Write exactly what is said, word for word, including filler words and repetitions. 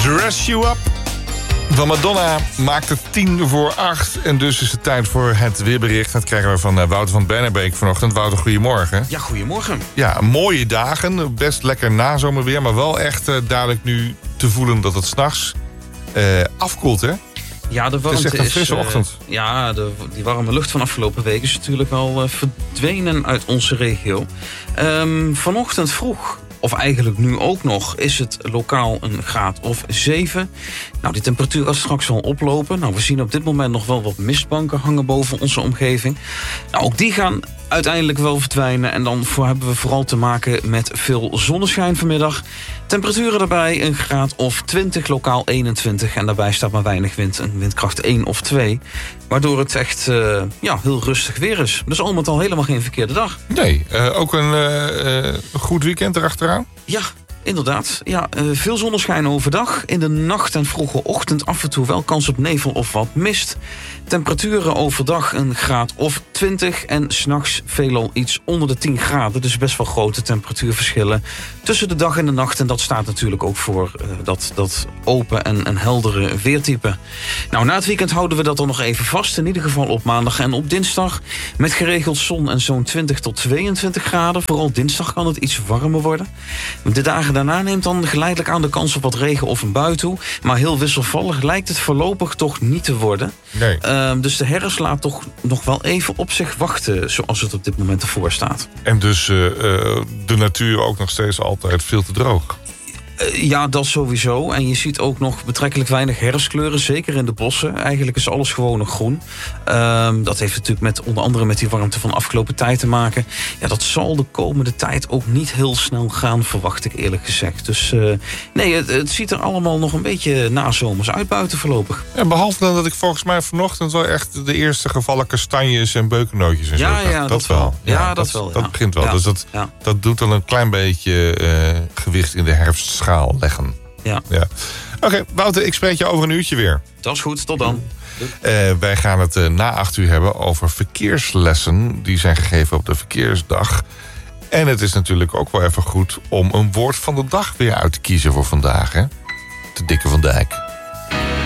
Dress You Up van Madonna maakt het tien voor acht. En dus is het tijd voor het weerbericht. Dat krijgen we van Wouter van Bennebeke vanochtend. Wouter, goedemorgen. Ja, goedemorgen. Ja, mooie dagen. Best lekker nazomerweer. Maar wel echt uh, duidelijk nu te voelen dat het 's nachts uh, afkoelt, hè? Ja, de warmte het is echt een frisse is, uh, ochtend. Ja, de, die warme lucht van afgelopen week is natuurlijk wel uh, verdwenen uit onze regio. Um, vanochtend vroeg, of eigenlijk nu ook nog, is het lokaal een graad of zeven. Nou, die temperatuur gaat straks wel oplopen. Nou, we zien op dit moment nog wel wat mistbanken hangen boven onze omgeving. Nou, ook die gaan uiteindelijk wel verdwijnen. En dan hebben we vooral te maken met veel zonneschijn vanmiddag. Temperaturen daarbij een graad of twintig, lokaal eenentwintig. En daarbij staat maar weinig wind, een windkracht één of twee. Waardoor het echt uh, ja, heel rustig weer is. Dus al met al helemaal geen verkeerde dag. Nee, uh, ook een uh, uh, goed weekend erachteraan? Ja, inderdaad. Ja, uh, veel zonneschijn overdag. In de nacht en vroege ochtend af en toe wel kans op nevel of wat mist. Temperaturen overdag een graad of twintig. En 's nachts veelal iets onder de tien graden. Dus best wel grote temperatuurverschillen tussen de dag en de nacht. En dat staat natuurlijk ook voor uh, dat, dat open en, en heldere weertype. Nou, na het weekend houden we dat dan nog even vast. In ieder geval op maandag en op dinsdag. Met geregeld zon en zo'n twintig tot tweeëntwintig graden. Vooral dinsdag kan het iets warmer worden. De dagen daarna neemt dan geleidelijk aan de kans op wat regen of een bui toe. Maar heel wisselvallig lijkt het voorlopig toch niet te worden. Nee. Uh, dus de herfst laat toch nog wel even op zich wachten, zoals het op dit moment ervoor staat. En dus uh, uh, de natuur ook nog steeds altijd veel te droog. Uh, ja, dat sowieso. En je ziet ook nog betrekkelijk weinig herfstkleuren, zeker in de bossen. Eigenlijk is alles gewoon nog groen. Uh, dat heeft natuurlijk met, onder andere met die warmte van de afgelopen tijd te maken. Ja, dat zal de komende tijd ook niet heel snel gaan, verwacht ik eerlijk gezegd. Dus uh, nee, het, het ziet er allemaal nog een beetje nazomers uit buiten voorlopig. Ja, behalve dan dat ik volgens mij vanochtend wel echt de eerste gevallen kastanjes en beukennootjes en ja, zo. Ja, dat, dat wel. wel. Ja, ja, dat, dat wel. Ja. Dat begint wel. Ja. Dus dat, ja. dat doet dan een klein beetje uh, gewicht in de herfstschaal leggen. Ja. ja. Oké, okay, Wouter, ik spreek je over een uurtje weer. Dat is goed, tot dan. Uh, wij gaan het uh, na acht uur hebben over verkeerslessen. Die zijn gegeven op de verkeersdag. En het is natuurlijk ook wel even goed om een woord van de dag weer uit te kiezen voor vandaag. Hè? De Dikke van Dijk.